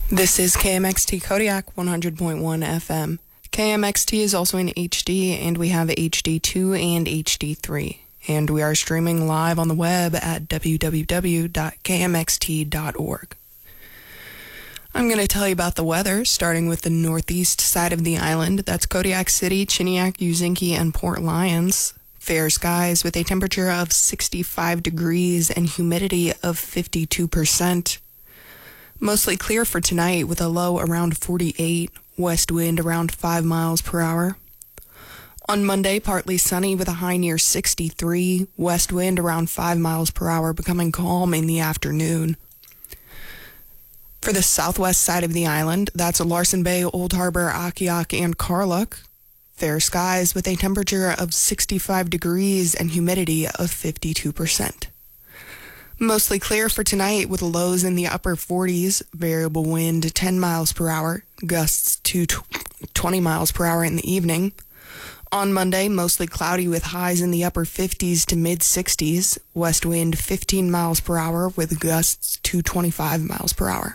This is KMXT Kodiak 100.1 FM. KMXT is also in HD, and we have HD2 and HD3. And we are streaming live on the web at www.kmxt.org. I'm going to tell you about the weather, starting with the northeast side of the island. That's Kodiak City, Chiniak, Uzinki, and Port Lions. Fair skies with a temperature of 65 degrees and humidity of 52%. Mostly clear for tonight with a low around 48, west wind around 5 miles per hour. On Monday, partly sunny with a high near 63, west wind around 5 miles per hour, becoming calm in the afternoon. For the southwest side of the island, that's Larsen Bay, Old Harbor, Akiak, and Karluk. Fair skies with a temperature of 65 degrees and humidity of 52%. Mostly clear for tonight with lows in the upper 40s, variable wind 10 miles per hour, gusts to 20 miles per hour in the evening. On Monday, mostly cloudy with highs in the upper 50s to mid-60s, west wind 15 miles per hour with gusts to 25 miles per hour.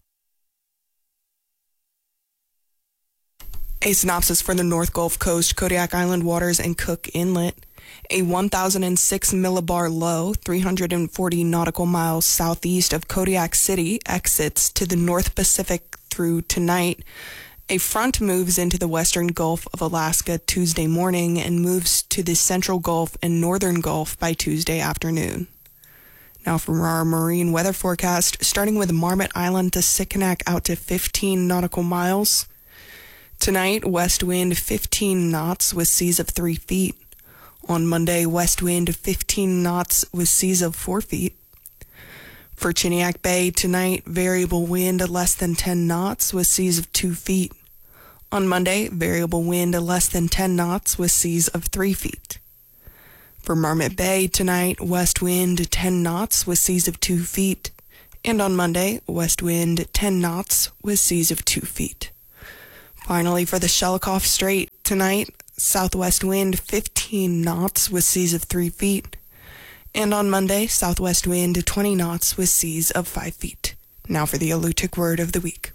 A synopsis for the North Gulf Coast, Kodiak Island waters, and Cook Inlet. A 1,006 millibar low, 340 nautical miles southeast of Kodiak City, exits to the North Pacific through tonight. A front moves into the western Gulf of Alaska Tuesday morning and moves to the central Gulf and northern Gulf by Tuesday afternoon. Now from our marine weather forecast, starting with Marmot Island to Sitkinak out to 15 nautical miles. Tonight, west wind 15 knots with seas of 3 feet. On Monday, west wind 15 knots with seas of 4 feet. For Chiniak Bay tonight, variable wind less than 10 knots with seas of 2 feet. On Monday, variable wind less than 10 knots with seas of 3 feet. For Marmot Bay tonight, west wind 10 knots with seas of 2 feet. And on Monday, west wind 10 knots with seas of 2 feet. Finally, for the Shelikof Strait tonight, southwest wind 15 knots with seas of 3 feet. And on Monday, southwest wind 20 knots with seas of 5 feet. Now for the Alutiiq word of the week.